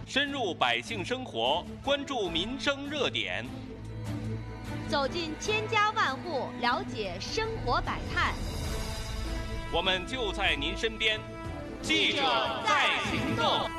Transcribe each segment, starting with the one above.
深入百姓生活，关注民生热点， 走进千家万户，了解生活百态。 我们就在您身边，记者在行动。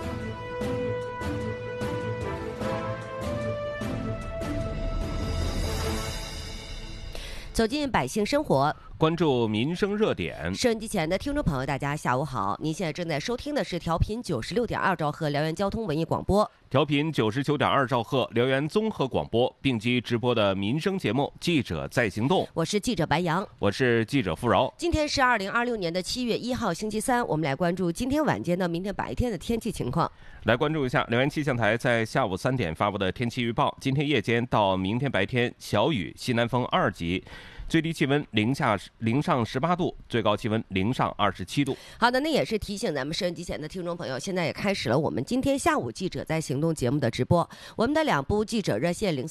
走进百姓生活， 关注民生热点。 收音机前的听众朋友，大家下午好！您现在正在收听的是调频96.2兆赫辽源交通文艺广播， 调频99.2兆赫辽源综合广播并机直播的民生节目《记者在行动》。 我是记者白杨， 我是记者付饶。 今天是2026年的7月1号，星期三。我们来关注今天晚间到明天白天的天气情况。 来关注一下辽源气象台在下午3点发布的天气预报。今天夜间到明天白天，小雨，西南风2级。最低气温零上18度，最高气温零上27度。 好的，那也是提醒咱们收音机前的听众朋友，现在也开始了我们今天下午记者在行动节目的直播。我们的2部记者热线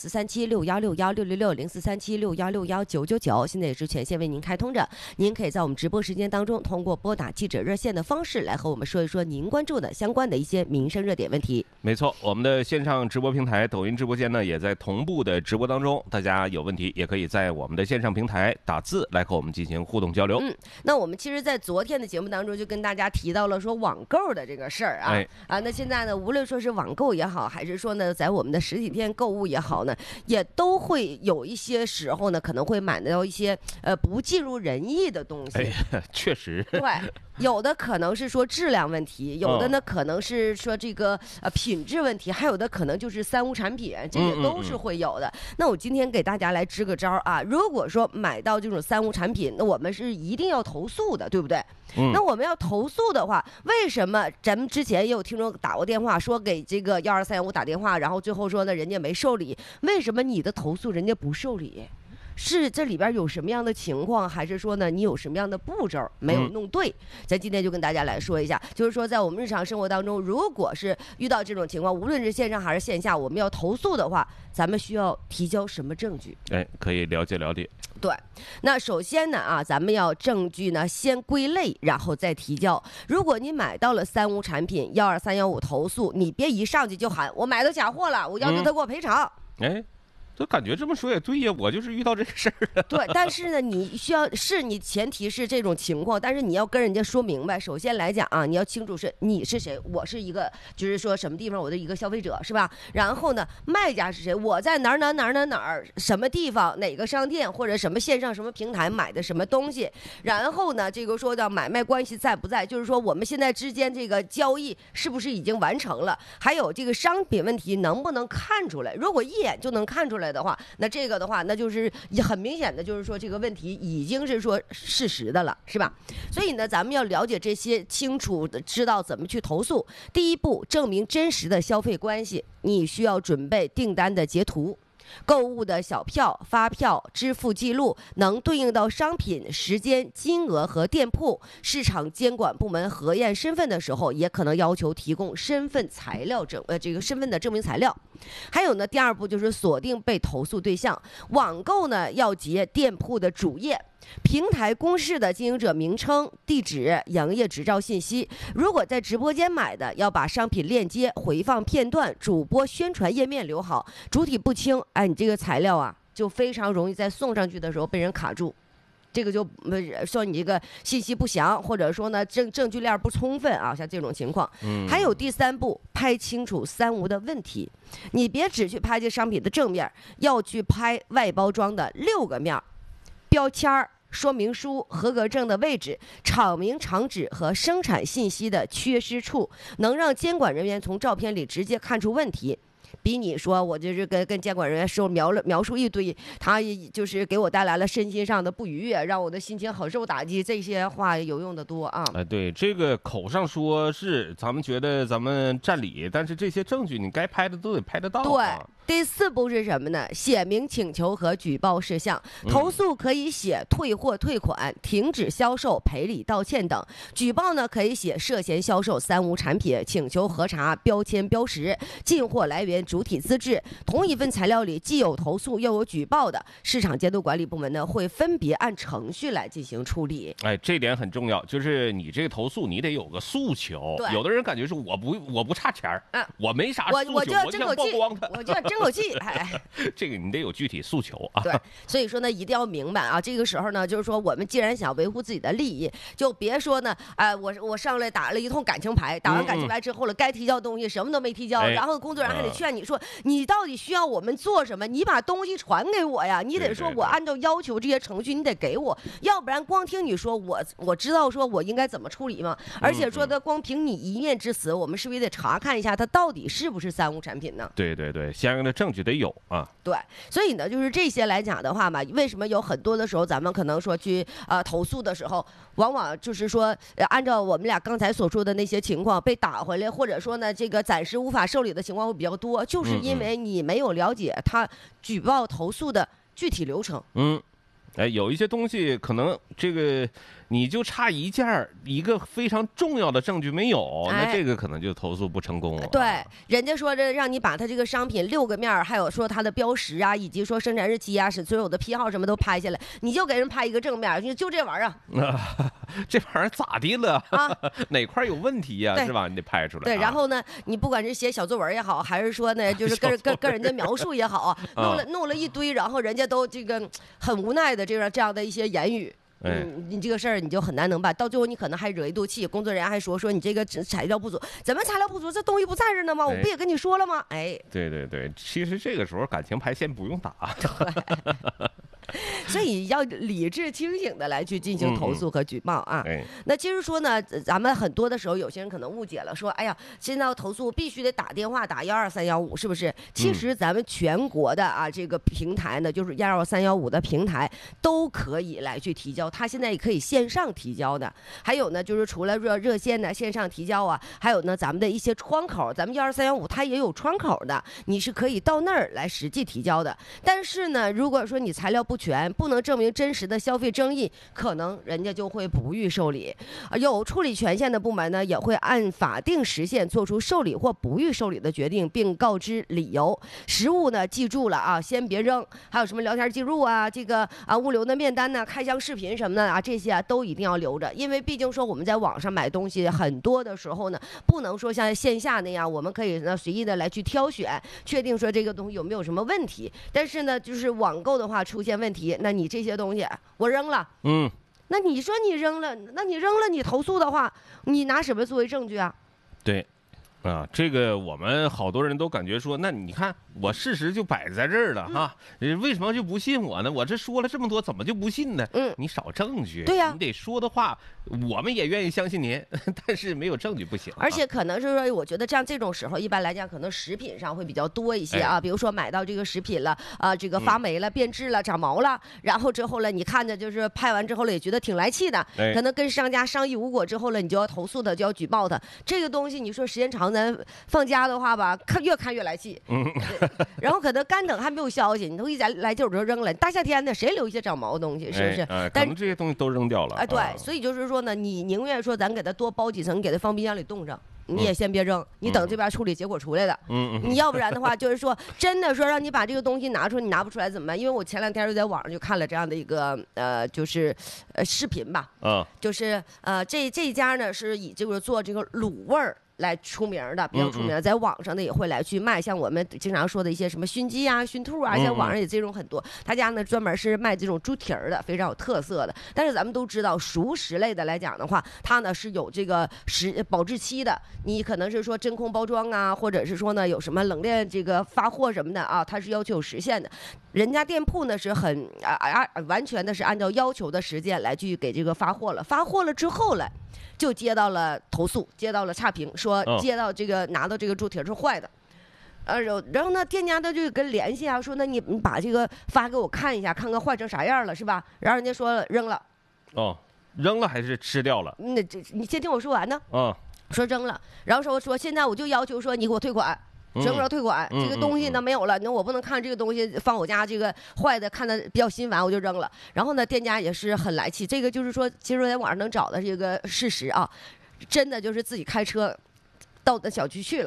043761616606，043761619999，现在也是全线为您开通着。您可以在我们直播时间当中，通过拨打记者热线的方式来和我们说一说您关注的相关的一些民生热点问题。 没错，我们的线上直播平台抖音直播间呢，也在同步的直播当中，大家有问题也可以在我们的线上平台打字来和我们进行互动交流。 那我们其实在昨天的节目当中就跟大家提到了说网购的这个事儿啊，那现在呢，无论说是网购也好，还是说呢在我们的实体店购物也好呢，也都会有一些时候呢可能会买到一些不尽如人意的东西。 确实， 对，有的可能是说质量问题，有的呢可能是说这个品质问题，还有的可能就是三无产品，这些都是会有的。那我今天给大家来支个招啊，如果说买到这种三无产品，那我们是一定要投诉的，对不对？那我们要投诉的话，为什么咱们之前也有听众打过电话说给这个12315打电话，然后最后说呢人家没受理，为什么你的投诉人家不受理？是这里边有什么样的情况，还是说呢你有什么样的步骤没有弄对？咱今天就跟大家来说一下，就是说在我们日常生活当中，如果是遇到这种情况，无论是线上还是线下，我们要投诉的话，咱们需要提交什么证据？ 可以了解了解。 对，那首先呢咱们要证据呢先归类，然后再提交。如果你买到了三无产品，12315投诉，你别一上去就喊我买到假货了，我要求他给我赔偿。 就感觉这么说也对呀，我就是遇到这个事儿。对， 但是呢，你需要是你前提是这种情况，但是你要跟人家说明白。首先来讲啊，你要清楚是你是谁，我是一个就是说什么地方我的一个消费者是吧？然后呢，卖家是谁，我在哪儿什么地方哪个商店或者什么线上什么平台买的什么东西，然后呢，这个说到买卖关系在不在，就是说我们现在之间这个交易是不是已经完成了，还有这个商品问题能不能看出来？如果一眼就能看出来的话，那这个的话，那就是很明显的，就是说这个问题已经是说事实的了，是吧？所以呢，咱们要了解这些，清楚的知道怎么去投诉。第一步，证明真实的消费关系，你需要准备订单的截图。购物的小票、发票、支付记录能对应到商品、时间、金额和店铺。市场监管部门核验身份的时候，也可能要求提供身份材料这个身份的证明材料。还有呢，第二步就是锁定被投诉对象。网购呢要截店铺的主页。平台公示的经营者名称、地址、营业执照信息。如果在直播间买的，要把商品链接、回放片段、主播宣传页面留好。主体不清，你这个材料啊，就非常容易在送上去的时候被人卡住。这个就说你这个信息不详，或者说呢证据链不充分啊，像这种情况。还有第三步，拍清楚三无的问题。你别只去拍这商品的正面，要去拍外包装的6个面，标签、说明书、合格证的位置、厂名、厂址和生产信息的缺失处，能让监管人员从照片里直接看出问题。比你说我就是跟监管人员说描述一堆，他就是给我带来了身心上的不愉悦，让我的心情很受打击，这些话有用的多啊。 对，这个口上说是咱们觉得咱们占理，但是这些证据你该拍的都得拍得到。 对。第4步是什么呢？写明请求和举报事项。投诉可以写退货退款、停止销售、赔礼道歉等。举报呢可以写涉嫌销售三无产品，请求核查标签标识、进货来源品主体资质，同一份材料里既有投诉又有举报的，市场监督管理部门呢会分别按程序来进行处理。 哎，这点很重要，就是你这个投诉你得有个诉求。有的人感觉是我不差钱儿，我没啥诉求， 我就要争口气， 我就要争口气。哎， 这个你得有具体诉求啊。 对，所以说呢，一定要明白啊，这个时候呢，就是说我们既然想维护自己的利益，就别说呢，我上来打了一通感情牌，打完感情牌之后了，该提交的东西什么都没提交，然后工作人员还得劝你说，你到底需要我们做什么？你把东西传给我呀，你得说我按照要求这些程序你得给我，要不然光听你说我知道说我应该怎么处理吗？而且说的光凭你一面之词，我们是不是也得查看一下它到底是不是三无产品呢？ 对对对，相应的证据得有啊。 对，所以呢，就是这些来讲的话嘛，为什么有很多的时候咱们可能说去投诉的时候，往往就是说按照我们俩刚才所说的那些情况被打回来，或者说呢这个暂时无法受理的情况会比较多，就是因为你没有了解他举报投诉的具体流程。 哎，有一些东西可能这个你就差一个非常重要的证据没有，那这个可能就投诉不成功了。 对，人家说这让你把他这个商品6个面，还有说它的标识啊，以及说生产日期啊，是所有的批号什么都拍下来，你就给人拍一个正面，就这玩意儿这玩意儿咋的了啊？哪块有问题呀？是吧？你得拍出来。 对，然后呢，你不管是写小作文也好，还是说呢，就是跟人家描述也好，弄了一堆，然后人家都这个很无奈的这样的一些言语。你这个事儿你就很难能办，到最后你可能还惹一肚气，工作人员还说你这个材料不足，怎么材料不足？这东西不在这呢吗？我不也跟你说了吗？哎， 对对对，其实这个时候感情牌先不用打。 所以要理智清醒的来去进行投诉和举报啊。那其实说呢，咱们很多的时候有些人可能误解了，说哎呀，现在要投诉必须得打电话打12315，是不是？其实咱们全国的这个平台呢，就是12315的平台都可以来去提交，它现在也可以线上提交的。还有呢，就是除了热线的线上提交啊，还有呢咱们的一些窗口，咱们12315它也有窗口的，你是可以到那儿来实际提交的。但是呢，如果说你材料不全，不能证明真实的消费争议，可能人家就会不予受理。有处理权限的部门呢，也会按法定时限做出受理或不予受理的决定，并告知理由。实物呢，记住了啊，先别扔。还有什么聊天记录啊，这个物流的面单呢，开箱视频什么的啊，这些都一定要留着。因为毕竟说我们在网上买东西，很多的时候呢，不能说像线下那样，我们可以呢随意的来去挑选，确定说这个东西有没有什么问题。但是呢，就是网购的话出现问题，那你这些东西我扔了，那你说你扔了，你投诉的话，你拿什么作为证据啊？ 对，这个我们好多人都感觉说，那你看我事实就摆在这儿了哈，为什么就不信我呢？我这说了这么多，怎么就不信呢？你少证据， 对呀， 你得说的话，我们也愿意相信您，但是没有证据不行。 而且可能是说，我觉得这种时候，一般来讲，可能食品上会比较多一些啊。比如说买到这个食品了，这个发霉了、变质了、长毛了，然后之后呢，你看着就是拍完之后了，也觉得挺来气的，可能跟商家商议无果之后了，你就要投诉他，就要举报他。这个东西你说时间长，咱放假的话吧，越看越来气。然后可能干等还没有消息，你都一来劲儿就扔了。大夏天的，谁留一些长毛的东西，是不是？ 可能这些东西都扔掉了。 对，所以就是说呢，你宁愿说咱给它多包几层，给它放冰箱里冻上，你也先别扔，你等这边处理结果出来了。你要不然的话，就是说真的说让你把这个东西拿出来，你拿不出来怎么办？因为我前2天就在网上就看了这样的一个就是视频吧，就是这一家呢是以这个做这个卤味儿来出名的，比较出名，在网上呢也会来去卖，像我们经常说的一些什么熏鸡啊、熏兔啊，像网上也这种很多。他家呢专门是卖这种猪蹄儿的，非常有特色的。但是咱们都知道，熟食类的来讲的话，它呢是有这个保质期的。你可能是说真空包装啊，或者是说呢有什么冷链这个发货什么的啊，它是要求有时限的。人家店铺呢是很完全的是按照要求的时间来去给这个发货了。发货了之后了，就接到了投诉，接到了差评，说接到这个拿到这个猪蹄是坏的，然后呢，店家他就跟联系啊，说那你把这个发给我看一下，看看坏成啥样了，是吧？然后人家说扔了， 扔了还是吃掉了？ 那你先听我说完呢，说扔了，然后说现在我就要求说你给我退款。什么时候退款？这个东西呢没有了，那我不能看这个东西放我家这个坏的，看的比较心烦，我就扔了。然后呢，店家也是很来气。这个就是说，其实在网上能找的这个事实啊，真的就是自己开车到的小区去了，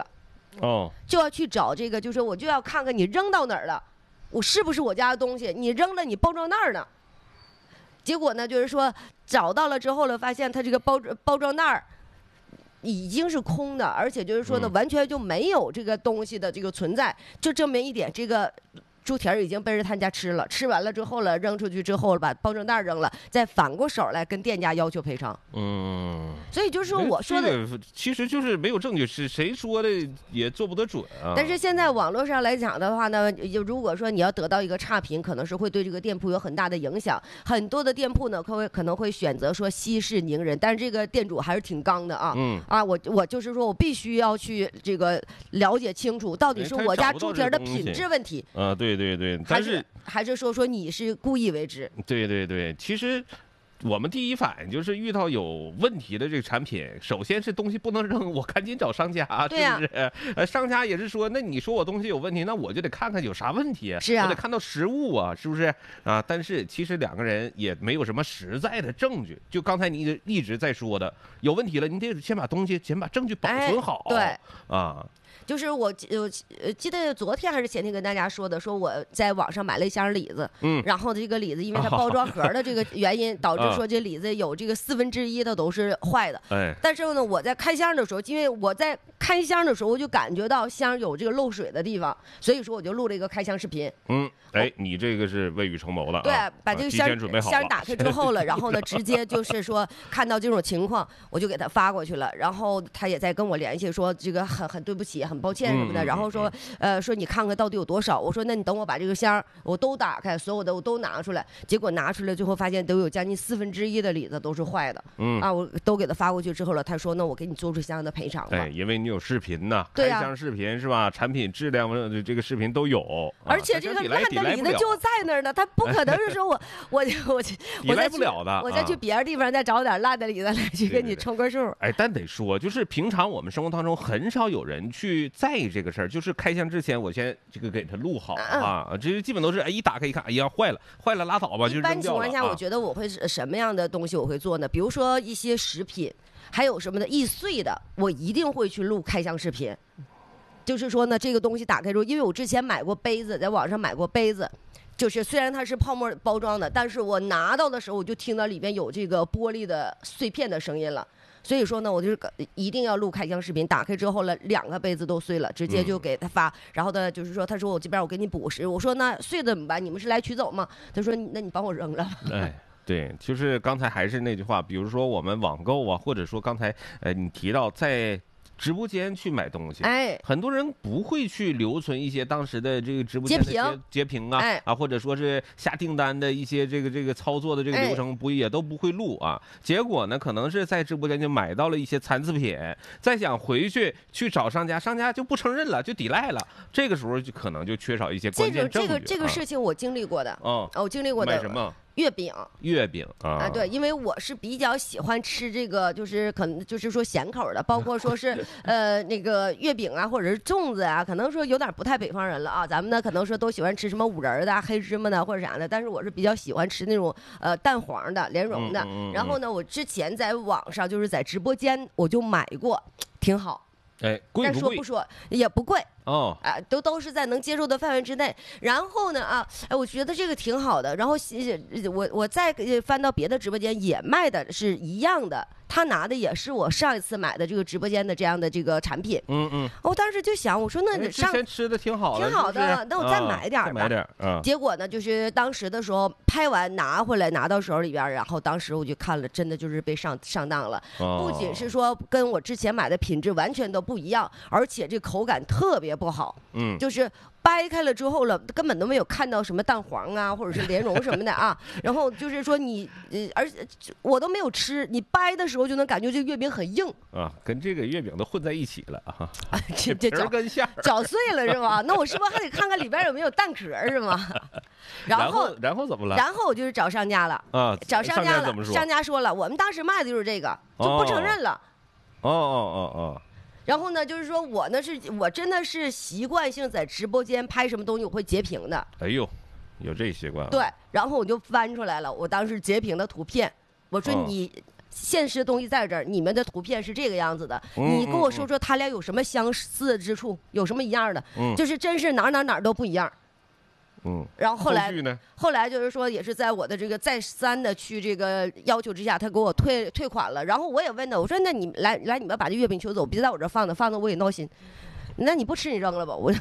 哦， 就要去找这个，就是我就要看看你扔到哪儿了，我是不是我家的东西，你扔了你包装袋儿呢？结果呢，就是说找到了之后呢，发现它这个包装袋儿已经是空的，而且就是说呢，完全就没有这个东西的这个存在，就证明一点，这个猪蹄儿已经被人他家吃了，吃完了之后了，扔出去之后把包装袋扔了，再反过手来跟店家要求赔偿。所以就是说我说的， 这个其实就是没有证据，是谁说的也做不得准啊。 但是现在网络上来讲的话呢，如果说你要得到一个差评，可能是会对这个店铺有很大的影响。很多的店铺呢，可能会选择说息事宁人，但是这个店主还是挺刚的啊。我就是说我必须要去这个了解清楚，到底是我家猪蹄儿的品质问题啊，对，但是还是说你是故意为之？ 对，其实。我们第一反应就是遇到有问题的这个产品，首先是东西不能扔，我赶紧找商家，是不是？商家也是说，那你说我东西有问题，那我就得看看有啥问题， 是啊， 我得看到实物啊，是不是啊？但是其实两个人也没有什么实在的证据，就刚才你一直在说的，有问题了，你得先把证据保存好， 对啊。 就是我记得昨天还是前天跟大家说的，说我在网上买了一箱李子，然后这个李子因为它包装盒的这个原因，导致说这李子有这个1/4的都是坏的。但是呢，我在开箱的时候，因为我在开箱的时候我就感觉到箱有这个漏水的地方，所以说我就录了一个开箱视频。 你这个是未雨绸缪的， 对，把这个箱打开之后了，然后呢，直接就是说看到这种情况，我就给他发过去了，然后他也在跟我联系说这个很对不起，很抱歉什么的，然后说说你看看到底有多少，我说那你等我把这个箱我都打开，所有的我都拿出来，结果拿出来最后发现都有将近1/4的李子都是坏的，我都给他发过去之后了，他说那我给你做出相应的赔偿吧， 因为你有视频呐，开箱视频是吧？产品质量这个视频都有， 而且这个烂的李子就在那儿呢，他不可能是说我来不了的， 我再去别的地方再找点烂的李子来去给你充个数。 但得说，就是平常我们生活当中很少有人去在意这个事儿，就是开箱之前我先这个给他录好啊，这基本都是一打开一看，哎呀坏了拉倒吧，就扔掉了。 一般情况下，我觉得我会什么样的东西我会做呢？比如说一些食品，还有什么的易碎的，我一定会去录开箱视频。就是说呢，这个东西打开之后，因为我之前买过杯子，在网上买过杯子。就是虽然它是泡沫包装的，但是我拿到的时候我就听到里边有这个玻璃的碎片的声音了，所以说呢，我就是一定要录开箱视频。打开之后了，2个杯子都碎了，直接就给他发。然后呢，就是说，他说我这边我给你补实，我说那碎的怎么办？你们是来取走吗？他说那你帮我扔了。 对，就是刚才还是那句话，比如说我们网购啊，或者说刚才你提到在直播间去买东西，很多人不会去留存一些当时的这个直播间的截屏啊，或者说是下订单的一些这个操作的这个流程也都不会录啊。结果呢，可能是在直播间就买到了一些残次品，再想回去找商家就不承认了，就抵赖了。这个时候就可能就缺少一些关键证据。 这个事情我经历过的，我经历过的。 买什么？ 月饼啊， 对，因为我是比较喜欢吃这个，就是可能就是说咸口的，包括说是那个月饼啊，或者是粽子啊，可能说有点不太北方人了啊。咱们呢可能说都喜欢吃什么五仁的、黑芝麻的或者啥的，但是我是比较喜欢吃那种蛋黄的、莲蓉的。然后呢，我之前在网上就是在直播间我就买过，挺好。 贵不贵？ 但说不说也不贵哦， 都是在能接受的范围之内。然后呢我觉得这个挺好的。然后我再翻到别的直播间也卖的是一样的，他拿的也是我上一次买的这个直播间的这样的这个产品。我当时就想，我说那你之前吃的挺好的， 那我再买点吧。结果呢，就是当时的时候拍完拿回来拿到手里边，然后当时我就看了，真的就是被上当了。不仅是说跟我之前买的品质完全都不一样，而且这口感特别不好。就是掰开了之后了，根本都没有看到什么蛋黄啊，或者是莲蓉什么的啊。然后就是说你而且我都没有吃，你掰的时候就能感觉这个月饼很硬啊，跟这个月饼都混在一起了啊， 这皮儿跟馅儿搅碎了是吧？那我是不是还得看看里边有没有蛋壳是吗？然后怎么了？ 然后我就是找商家了啊，找商家了，商家说了，我们当时卖的就是这个，就不承认了。然后呢，就是说我真的是习惯性在直播间拍什么东西我会截屏的。 哎呦，有这习惯。 对，然后我就翻出来了，我当时截屏的图片，我说你现实东西在这儿，你们的图片是这个样子的，你跟我说说他俩有什么相似之处，有什么一样的？就是真是哪儿都不一样。然后后来就是说，也是在我的这个再三的去这个要求之下，他给我退款了。然后我也问他，我说那你来你们把这月饼取走，别在我这放着我也闹心。那你不吃你扔了吧？我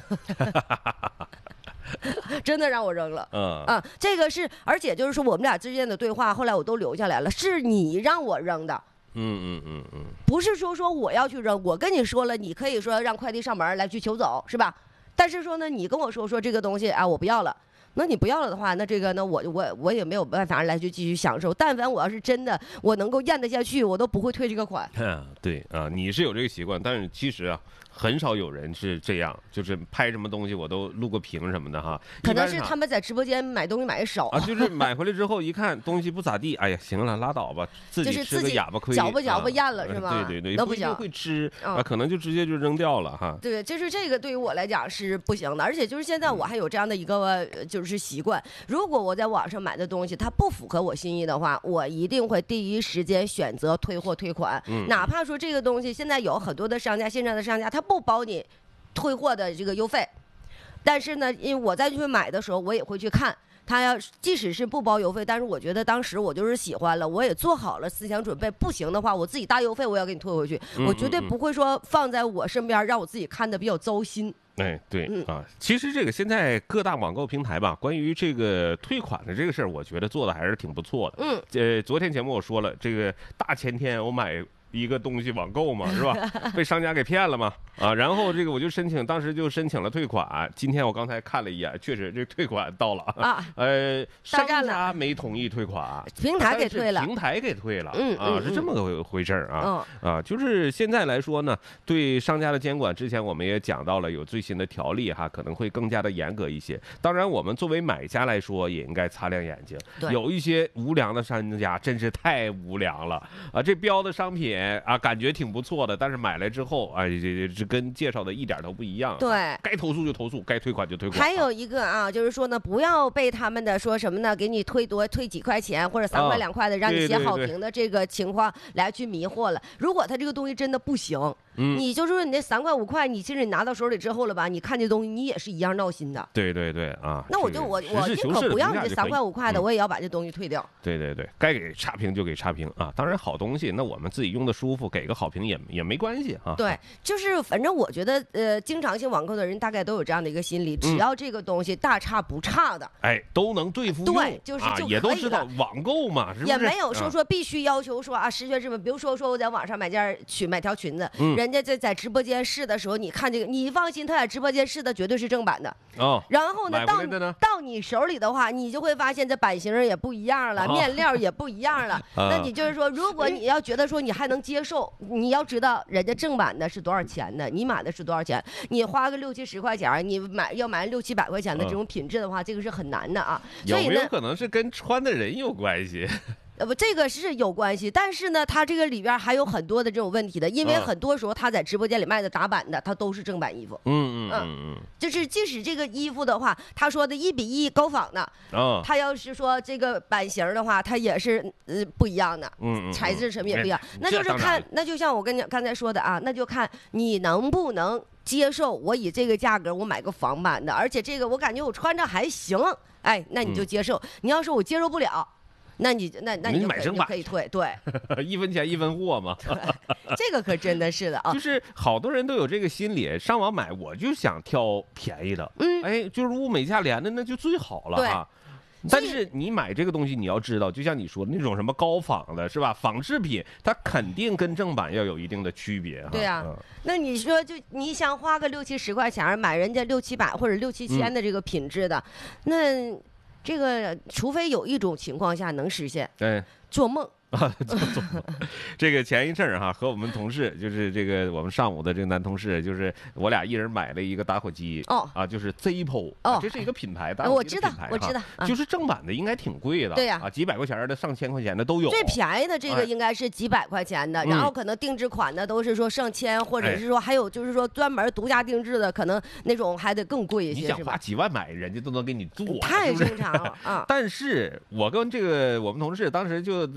真的让我扔了。这个是，而且就是说我们俩之间的对话，后来我都留下来了，是你让我扔的。不是说我要去扔，我跟你说了，你可以说让快递上门来去取走，是吧？但是说呢，你跟我说这个东西啊，我不要了。那你不要了的话，那这个呢，我也没有办法来去继续享受。但凡我要是真的我能够咽得下去，我都不会退这个款。 对啊，你是有这个习惯，但是其实啊，很少有人是这样，就是拍什么东西我都录个屏什么的哈。 可能是他们在直播间买东西买的少啊，就是买回来之后一看东西不咋地，哎呀，行了，拉倒吧，自己吃个哑巴亏， 嚼吧咽了是吧？ 对， 都不一定会吃啊，可能就直接就扔掉了哈。 对，就是这个对于我来讲是不行的，而且就是现在我还有这样的一个就是习惯，如果我在网上买的东西它不符合我心意的话，我一定会第一时间选择退货退款，哪怕说这个东西现在有很多的商家，线上的商家他不包你退货的这个邮费，但是呢，因为我再去买的时候，我也会去看他要，即使是不包邮费，但是我觉得当时我就是喜欢了，我也做好了思想准备，不行的话，我自己搭邮费我要给你退回去，我绝对不会说放在我身边让我自己看的比较糟心。 对啊，其实这个现在各大网购平台吧，关于这个退款的这个事儿，我觉得做的还是挺不错的。昨天节目我说了，这个大前天我买一个东西网购嘛，是吧？被商家给骗了嘛，然后这个我就当时就申请了退款。今天我刚才看了一眼，确实这退款到了啊。商家没同意退款， 平台给退了， 平台给退了，是这么个回事啊。就是现在来说呢，对商家的监管，之前我们也讲到了，有最新的条例哈，可能会更加的严格一些。当然，我们作为买家来说，也应该擦亮眼睛。有一些无良的商家真是太无良了啊！这标的商品啊，感觉挺不错的，但是买来之后，这跟介绍的一点都不一样。 对， 该投诉就投诉，该退款就退款。 还有一个啊，就是说呢，不要被他们的说什么呢，给你退几块钱或者3块2块的，让你写好评的这个情况来去迷惑了。如果他这个东西真的不行，你就说你那3块5块，你其实你拿到手里之后了吧，你看这东西你也是一样闹心的。 对啊， 那我宁可不要你这3块5块的，我也要把这东西退掉。 对，该给差评就给差评啊。当然好东西，那我们自己用的舒服，给个好评也没关系啊。 对，就是反正我觉得经常性网购的人大概都有这样的一个心理，只要这个东西大差不差的， 都能对付用。 对，就也都知道网购嘛，是不是？ 也没有说必须要求说实学什么，比如说我在网上买条裙子，人家在直播间试的时候，你看这个，你放心，他在直播间试的绝对是正版的。然后呢，到你手里的话，你就会发现这版型也不一样了，面料也不一样了。那你就是说，如果你要觉得说你还能接受，你要知道人家正版的是多少钱的，你买的是多少钱，你花个60、70块钱，你要买6、700块钱的这种品质的话，这个是很难的啊。 有没有可能是跟穿的人有关系？ 这个是有关系，但是呢，它这个里边还有很多的这种问题的，因为很多时候他在直播间里卖的打版的，它都是正版衣服。就是即使这个衣服的话，他说的1比1高仿的，他要是说这个版型的话，它也是不一样的，材质什么也不一样。那就是看，那就像我跟你刚才说的啊，那就看你能不能接受我以这个价格我买个仿版的，而且这个我感觉我穿着还行，那你就接受。你要说我接受不了，那你买正版可以退，对 ，1分钱1分货嘛。 这个可真的是的啊， 就是好多人都有这个心理，上网买我就想挑便宜的，就是物美价廉的那就最好了啊。但是你买这个东西，你要知道，就像你说的那种什么高仿的，是吧？仿制品它肯定跟正版要有一定的区别。 对啊，那你说就你想花个6、70块钱买人家6、700或者6、7千的这个品质的，那这个除非有一种情况下能实现，做梦。 这个前一阵儿和我们同事，就是这个我们上午的这个男同事，就是我俩一人买了一个打火机就是 Zippo，这是一个品牌， 我知道， 就是正版的应该挺贵的， 对呀， 几百块钱的、上千块钱的都有。 最便宜的这个应该是几百块钱的，然后可能定制款的都是说上千，或者是说还有就是说专门独家定制的，可能那种还得更贵一些。 你想花几万买，人家都能给你做， 太正常了啊！ 但是我跟这个我们同事当时就他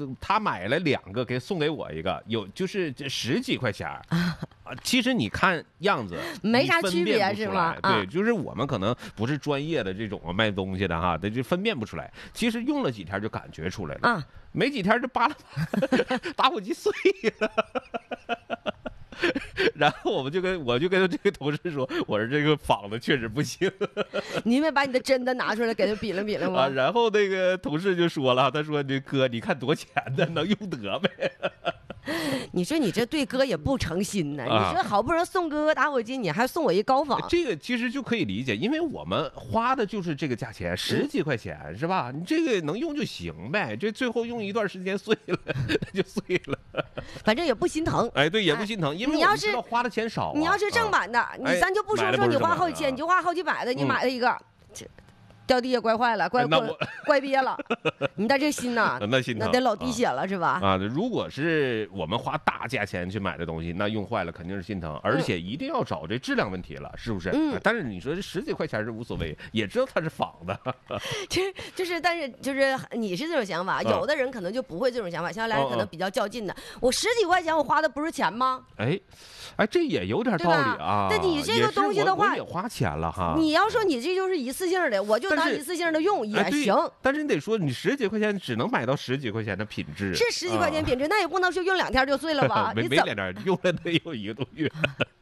买了2个，送给我一个，就是这10几块钱啊。其实你看样子没啥区别是吗？ 对，就是我们可能不是专业的这种卖东西的哈，就分辨不出来。其实用了几天就感觉出来了啊，没几天就扒拉打火机碎了。然后我就跟这个同事说，我说这个仿的确实不行。 你没把你的真的拿出来给他比了比了吗？ 然后那个同事就说了，他说这哥你看多钱的，能用得没？ 你说你这对哥也不诚心呢。你说好不容易送哥哥打火机，你还送我一高仿。 这个其实就可以理解，因为我们花的就是这个价钱，10几块钱是吧？你这个能用就行呗，这最后用一段时间碎了就碎了， 反正也不心疼。 哎，对，也不心疼，因为我知道花的钱少。 你要是正版的，咱就不说你花好几千，你就花好几百的，你买了一个。掉地下怪坏了，怪憋了，你但这心呐，那得老滴血了是吧？ 啊，如果是我们花大价钱去买的东西，那用坏了肯定是心疼，而且一定要找这质量问题了，是不是？但是你说这10几块钱是无所谓，也知道它是仿的。 但是就是你是这种想法，有的人可能就不会这种想法，相对来说可能比较较劲的。我10几块钱我花的不是钱吗？ 哎，这也有点道理啊。 但你这个东西的话， 我也花钱了哈。 你要说你这就是一次性的，我就当一次性的用也行。 但是你得说，你10几块钱只能买到10几块钱的品质， 是10几块钱品质，那也不能说用2天就碎了吧？ 没2天，用了得有1个多月。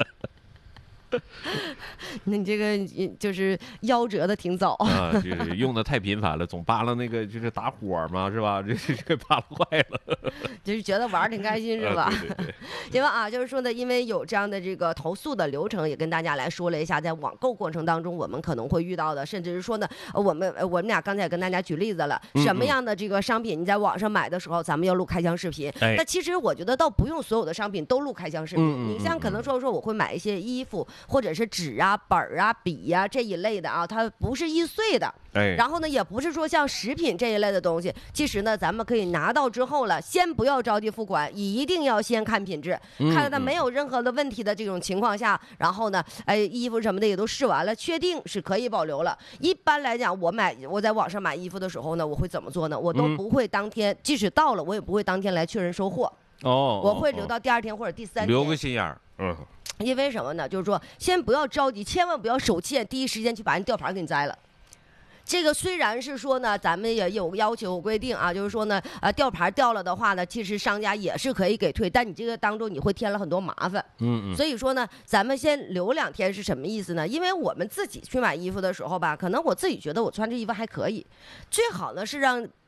那你这个就是夭折的挺早啊，就是用的太频繁了，总扒拉那个就是打火嘛，是吧？这扒拉坏了， 就是觉得玩挺开心是吧？ 对。 行吧啊，就是说呢，因为有这样的这个投诉的流程，也跟大家来说了一下，在网购过程当中我们可能会遇到的，甚至是说呢，我们俩刚才也跟大家举例子了，什么样的这个商品你在网上买的时候，咱们要录开箱视频。那其实我觉得倒不用所有的商品都录开箱视频，你像可能说我会买一些衣服。或者是纸啊、本啊、笔呀这一类的啊，它不是易碎的。然后呢，也不是说像食品这一类的东西，其实呢，咱们可以拿到之后了，先不要着急付款，一定要先看品质，看到它没有任何的问题的这种情况下，然后呢，衣服什么的也都试完了，确定是可以保留了。一般来讲，我在网上买衣服的时候呢，我会怎么做呢？我都不会当天，即使到了，我也不会当天来确认收货。我会留到第2天或者第3天， 留个心眼儿。 因为什么呢？就是说，先不要着急，千万不要手欠，第一时间去把人吊牌给你摘了。这个虽然是说呢，咱们也有要求、有规定啊，就是说呢，吊牌掉了的话呢，其实商家也是可以给退，但你这个当中你会添了很多麻烦。所以说呢，咱们先留2天是什么意思呢？因为我们自己去买衣服的时候吧，可能我自己觉得我穿这衣服还可以，最好呢是让